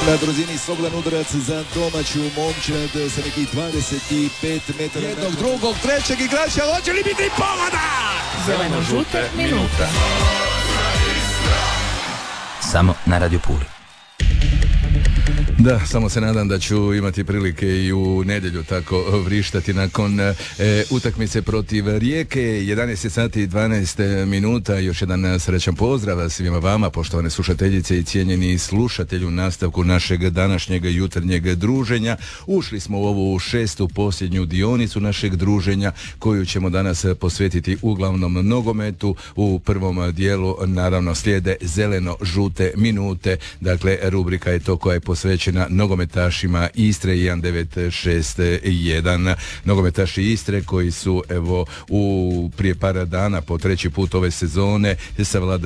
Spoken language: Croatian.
Na druzini Slobodan udarac za domaću momčad sa nekih 25 metara. Jednog, drugog, trećeg igrača, hoće li biti pogoda? Zeleno-žute minute. Samo na Radio Puli. Da, samo se nadam da ću imati prilike i u nedjelju tako vrištati nakon utakmice protiv Rijeke. 11 sati i 12 minuta. Još jedan srećan pozdrav svima vama, poštovane slušateljice i cijenjeni slušatelju, nastavku našeg današnjeg jutarnjeg druženja. Ušli smo u ovu 6. posljednju dionicu našeg druženja, koju ćemo danas posvetiti uglavnom nogometu. U prvom dijelu naravno slijede zeleno-žute minute. Dakle, rubrika je to koja je posvećena nogometašima Istre 1961. Nogometaši Istre koji su evo prije par dana po treći put ove sezone savladali